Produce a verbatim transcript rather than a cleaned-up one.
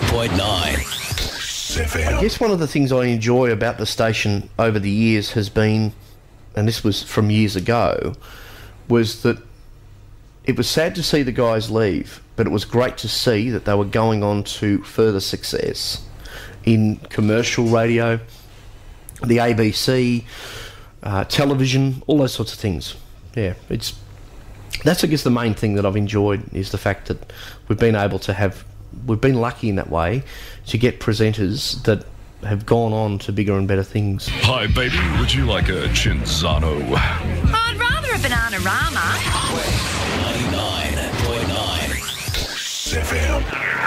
point nine. I guess one of the things I enjoy about the station over the years has been, and this was from years ago, was that it was sad to see the guys leave, but it was great to see that they were going on to further success in commercial radio, the A B C, uh, television, all those sorts of things. Yeah, it's that's I guess the main thing that I've enjoyed is the fact that we've been able to have, we've been lucky in that way to get presenters that have gone on to bigger and better things. Hi, baby. Would you like a Chinzano? I'd rather a Bananarama. ninety-nine point nine. F M.